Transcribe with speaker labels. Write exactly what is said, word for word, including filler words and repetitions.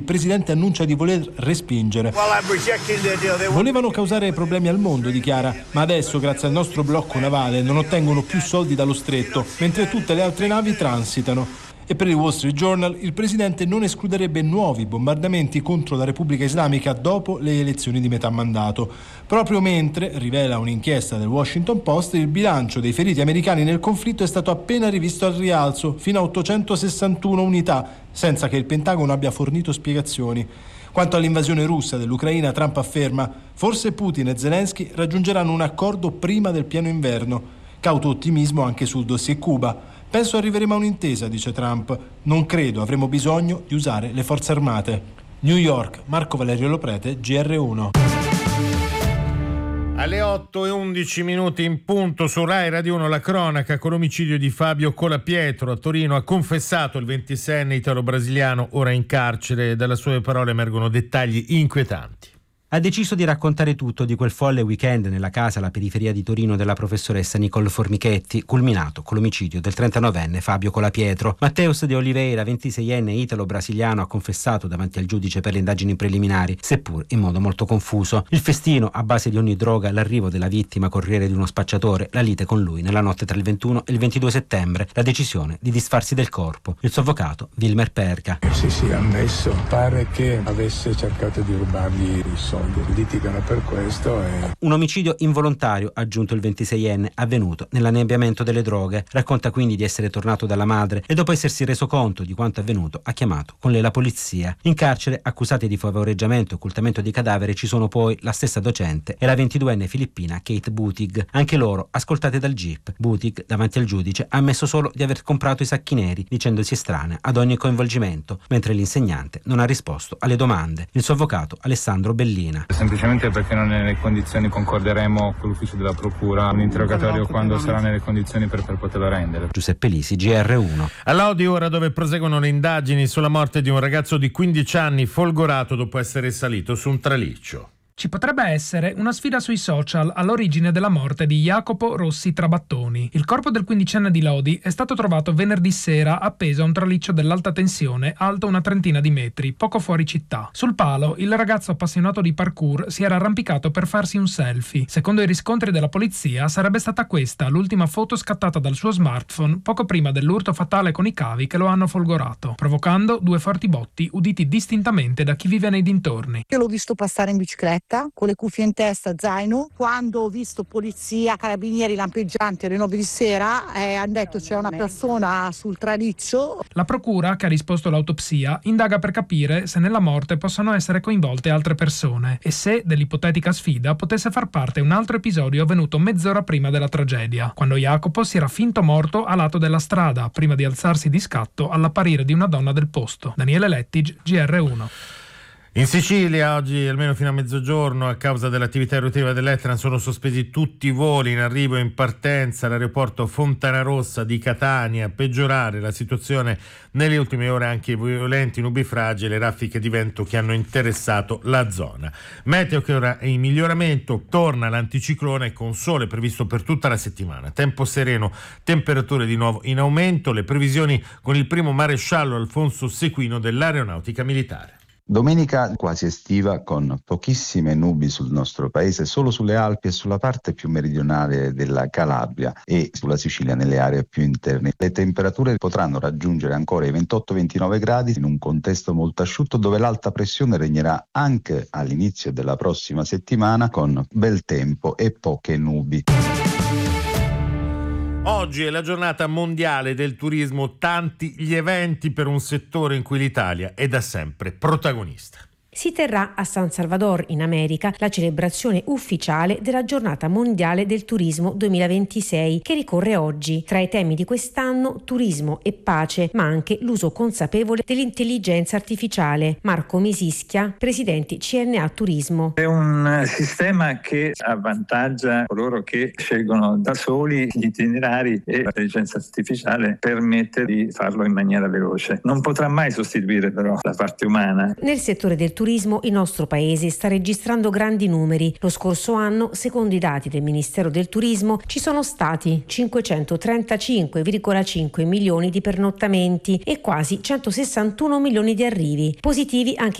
Speaker 1: presidente annuncia di voler respingere. Volevano causare problemi al mondo, dichiara, ma adesso grazie al nostro blocco navale non ottengono più soldi dallo stretto, mentre tutte le altre navi transitano. E per il Wall Street Journal il presidente non escluderebbe nuovi bombardamenti contro la Repubblica Islamica dopo le elezioni di metà mandato, proprio mentre, rivela un'inchiesta del Washington Post, il bilancio dei feriti americani nel conflitto è stato appena rivisto al rialzo, fino a ottocentosessantuno unità, senza che il Pentagono abbia fornito spiegazioni. Quanto all'invasione russa dell'Ucraina, Trump afferma: forse Putin e Zelensky raggiungeranno un accordo prima del pieno inverno. Cauto ottimismo anche sul dossier Cuba. Penso arriveremo a un'intesa, dice Trump. Non credo avremo bisogno di usare le forze armate. New York, Marco Valerio Loprete, G R uno.
Speaker 2: Alle otto e undici minuti in punto su Rai Radio uno la cronaca con l'omicidio di Fabio Colapietro. A Torino ha confessato il ventiseienne italo-brasiliano, ora in carcere. Dalle sue parole emergono dettagli inquietanti.
Speaker 3: Ha deciso di raccontare tutto di quel folle weekend nella casa alla periferia di Torino della professoressa Nicole Formichetti, culminato con l'omicidio del trentanovenne Fabio Colapietro. Matteus de Oliveira, ventiseienne italo-brasiliano, ha confessato davanti al giudice per le indagini preliminari, seppur in modo molto confuso. Il festino a base di ogni droga, l'arrivo della vittima corriere di uno spacciatore, la lite con lui nella notte tra il ventuno e il ventidue settembre, la decisione di disfarsi del corpo. Il suo avvocato, Wilmer Perca.
Speaker 4: Sì, sì, ammesso. Pare che avesse cercato di rubargli i soldi. Litigano per questo e...
Speaker 3: Un omicidio involontario, ha aggiunto il ventiseienne, avvenuto nell'annebbiamento delle droghe. Racconta quindi di essere tornato dalla madre e dopo essersi reso conto di quanto avvenuto ha chiamato con lei la polizia. In carcere, accusati di favoreggiamento e occultamento di cadavere, ci sono poi la stessa docente e la ventiduenne filippina Kate Butig, anche loro ascoltate dal Jeep. Butig, davanti al giudice, ha ammesso solo di aver comprato i sacchi neri, dicendosi estranea ad ogni coinvolgimento, mentre l'insegnante non ha risposto alle domande. Il suo avvocato, Alessandro Bellini.
Speaker 5: Semplicemente perché non è nelle condizioni, concorderemo con l'ufficio della procura un interrogatorio quando sarà nelle condizioni per, per poterlo rendere.
Speaker 3: Giuseppe Lisi, G R uno.
Speaker 2: A Lodi ora, dove proseguono le indagini sulla morte di un ragazzo di quindici anni folgorato dopo essere salito su un traliccio.
Speaker 6: Ci potrebbe essere una sfida sui social all'origine della morte di Jacopo Rossi Trabattoni. Il corpo del quindicenne di Lodi è stato trovato venerdì sera appeso a un traliccio dell'alta tensione alto una trentina di metri, poco fuori città. Sul palo, il ragazzo appassionato di parkour si era arrampicato per farsi un selfie. Secondo i riscontri della polizia, sarebbe stata questa l'ultima foto scattata dal suo smartphone poco prima dell'urto fatale con i cavi che lo hanno folgorato, provocando due forti botti uditi distintamente da chi vive nei dintorni.
Speaker 7: Io l'ho visto passare in bicicletta con le cuffie in testa, zaino. Quando ho visto polizia, carabinieri, lampeggianti alle nove di sera, eh, hanno detto c'è una persona sul traliccio.
Speaker 6: La procura, che ha risposto all'autopsia, indaga per capire se nella morte possano essere coinvolte altre persone e se dell'ipotetica sfida potesse far parte un altro episodio avvenuto mezz'ora prima della tragedia, quando Jacopo si era finto morto a lato della strada prima di alzarsi di scatto all'apparire di una donna del posto. Daniele Lettig, G R uno.
Speaker 2: In Sicilia oggi, almeno fino a mezzogiorno, a causa dell'attività eruttiva dell'Etna, sono sospesi tutti i voli in arrivo e in partenza all'aeroporto Fontanarossa di Catania. A peggiorare la situazione nelle ultime ore anche i violenti nubifragi e le raffiche di vento che hanno interessato la zona. Meteo che ora è in miglioramento, torna l'anticiclone con sole previsto per tutta la settimana. Tempo sereno, temperature di nuovo in aumento, le previsioni con il primo maresciallo Alfonso Sequino dell'Aeronautica Militare.
Speaker 8: Domenica quasi estiva con pochissime nubi sul nostro paese, solo sulle Alpi e sulla parte più meridionale della Calabria e sulla Sicilia nelle aree più interne. Le temperature potranno raggiungere ancora i ventotto ventinove gradi in un contesto molto asciutto dove l'alta pressione regnerà anche all'inizio della prossima settimana con bel tempo e poche nubi.
Speaker 2: Oggi è la giornata mondiale del turismo, tanti gli eventi per un settore in cui l'Italia è da sempre protagonista.
Speaker 9: Si terrà a San Salvador, in America, la celebrazione ufficiale della Giornata Mondiale del Turismo duemilaventisei, che ricorre oggi. Tra i temi di quest'anno, turismo e pace, ma anche l'uso consapevole dell'intelligenza artificiale. Marco Misischia, presidente C N A Turismo.
Speaker 10: È un sistema che avvantaggia coloro che scelgono da soli gli itinerari e l'intelligenza artificiale permette di farlo in maniera veloce. Non potrà mai sostituire però la parte umana.
Speaker 9: Nel settore del turismo il nostro paese sta registrando grandi numeri. Lo scorso anno, secondo i dati del Ministero del Turismo, ci sono stati cinquecentotrentacinque virgola cinque milioni di pernottamenti e quasi centosessantuno milioni di arrivi. Positivi anche